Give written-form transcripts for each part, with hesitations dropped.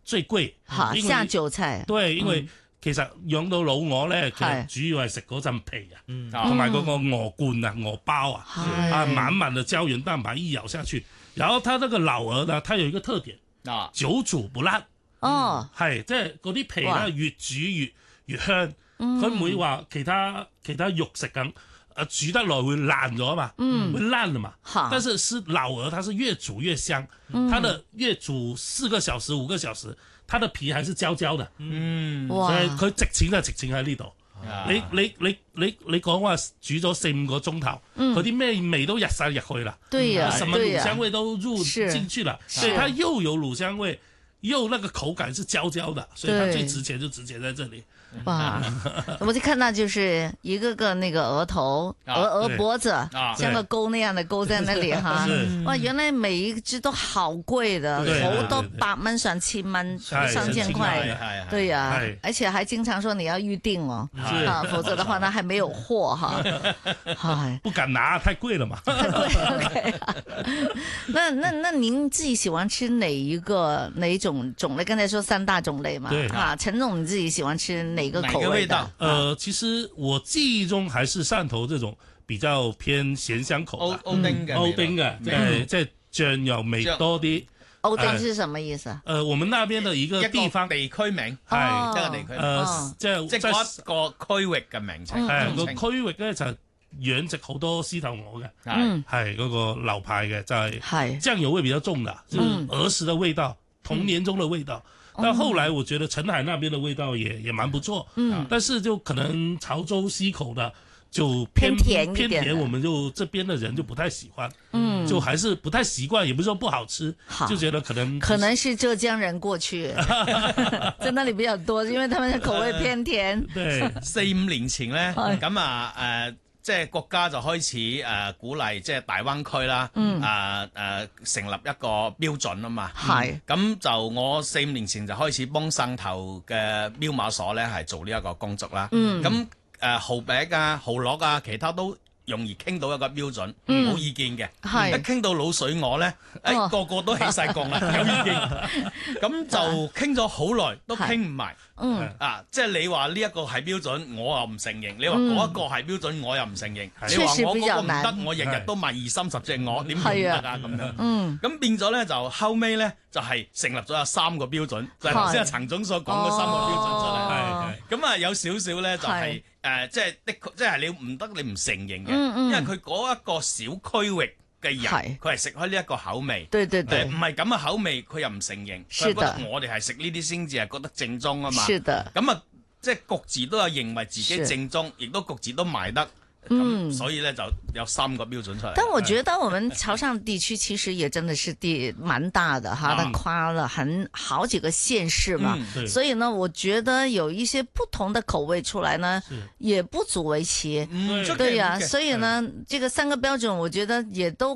最貴。 下酒菜。 對，因為其實養到老鵝咧，其實主要係食嗰陣皮同埋嗰個鵝冠啊、鵝包啊，滿滿的膠原蛋白一咬下去，然後它那個老鵝呢，它有一個特點久煮不爛。係即係嗰啲皮咧越煮越香，佢唔會話其他肉食咁。煮得耐會爛咗嘛，會爛了嘛。但是老鵝，它是越煮越香，它的越煮4個小時、5個小時，它的皮還是焦焦的。所以佢值錢就值錢喺呢度。你講話煮咗4-5個鐘頭，佢啲咩味都入晒入去啦。 對呀， 什麼乳香味都入進去了，所以它又有乳香味，又那個口感是焦焦的，所以它最值錢就值錢在這裡。 哇！我就看到就是一個個那個鵝頭、鵝脖子，像個鈎那樣的鈎在那裡哈。哇！原來每一隻都好貴的，好多100蚊、上千蚊、上千塊。對呀，而且還經常說你要預定哦，否則的話呢還沒有貨哈。 不敢拿，太貴了嘛。 太貴 OK。那您自己喜歡吃哪一種種類？剛才說3大種類嘛，啊，陳總你自己喜歡吃哪個口味的？ 其實我記憶中還是汕頭這種比較偏鹹香口的。歐丁嘅，即係醬油味多啲。 歐丁是什麼意思？ 我們那邊的一個地方地區名， 係一個地區， 即係嗰一個區域嘅名稱。 個區域咧就養殖好多獅頭鵝嘅，係嗰個流派嘅，就係醬油味比較重的，就是兒時的味道，童年中的味道。但後來我覺得澄海那邊的味道也蠻不錯，但是就可能潮州西口的就偏甜，我們就這邊的人就不太喜歡，就還是不太習慣，也不是說不好吃，就覺得可能是浙江人過去，在那裡比較多，因為他們的口味偏甜。 對，4-5年前呢，咁啊即係國家就開始鼓勵即係大灣區啦，成立一個標準啊嘛。咁就我4-5年前就開始幫汕頭嘅標碼所咧係做呢一個工作啦。咁蠔餅啊、蠔螺啊，其他都容易傾到一個標準，冇意見嘅。一傾到滷水鵝咧，個個都起晒槓啦，有意見。咁就傾咗好耐，都傾唔埋。即係你話呢一個係標準，我又唔承認；你話嗰一個係標準，我又唔承認。你話我嗰個唔得，我日日都賣20-30隻鵝，點會唔得啊？咁樣。咁變咗咧，就後尾咧就係成立咗有3個標準，就係頭先阿陳總所講嗰3個標準出嚟。咁啊有少少咧就係即係的確，即係你唔得，你唔承認嘅，因為佢嗰一個小區域嘅人，佢係食開呢一個口味， 對， 唔係咁嘅口味，佢又唔承認，佢覺得我哋係食呢啲先至係覺得正宗啊嘛。咁啊，即係各自都有認為自己正宗，亦都各自都賣得。所以呢就有3個標準出來。 但我覺得我們潮汕地區其實也真的是蠻大的哈，它跨了好幾個縣市嘛，所以呢，我覺得有一些不同的口味出來呢，也不足為奇。對呀，所以呢，這個3個標準，我覺得也都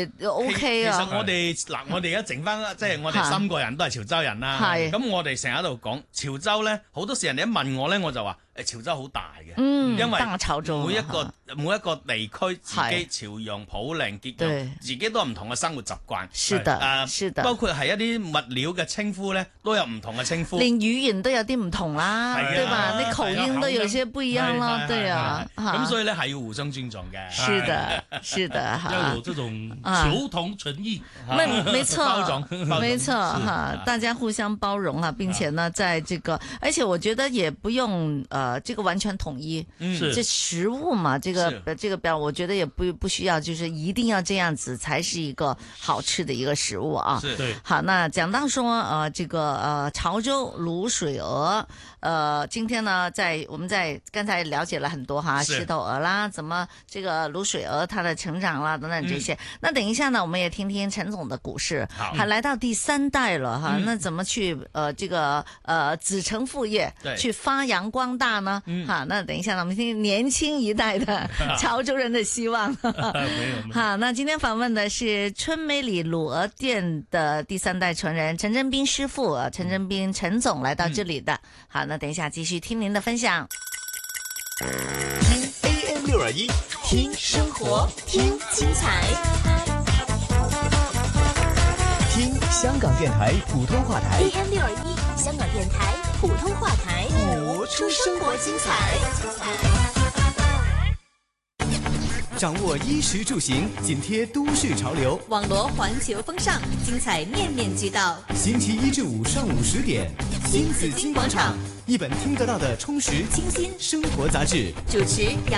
OK 啊。 其實我哋而家剩翻，即係我哋3個人都係潮州人啦。咁我哋成日喺度講潮州呢，好多時人哋一問我呢，我就話潮州好大嘅，因為每一個地區自己潮陽、普寧、結陽，自己都有唔同嘅生活習慣。 是的， 包括係一啲物料嘅稱呼咧，都有唔同嘅稱呼。 連語言都有啲唔同啦，對吧？你口音都有些不一樣啦，對啊。 咁所以咧係要互相尊重嘅。 是的， 要有這種求同存異。 沒錯哈，大家互相包容啊，並且呢，在這個，而且我覺得也不用這個完全統一，這食物嘛，這個標，我覺得也不需要，就是一定要這樣子才是一個好吃的一個食物啊。好，那講到說這個潮州滷水鵝，今天呢，我們剛才了解了很多哈，獅頭鵝啦，怎麼這個滷水鵝它的成長啦等等這些。那等一下呢，我們也聽聽陳總的故事。還來到第3代了哈，那怎麼去這個子承父業，去發揚光大呢？好，那等一下呢，我們聽年輕一代的潮州人的希望。好，那今天訪問的是春美里滷鵝店的第3代傳人陳真斌師傅，陳總來到這裡的。好，那等一下繼續聽您的分享。 聽 AM621，聽生活，聽精彩，聽香港電台普通話台 AM621。 香港電台普通話台，活出生活精彩。 掌握衣食住行，緊貼都市潮流， 網羅環球風尚，精彩面面俱到。 星期一至五上午10點，新紫荊廣場，一本聽得到的充實清新生活雜誌， 主持。